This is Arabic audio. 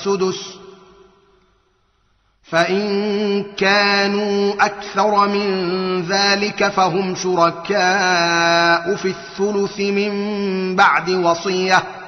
السدس، فإن كانوا أكثر من ذلك فهم شركاء في الثلث من بعد وصية،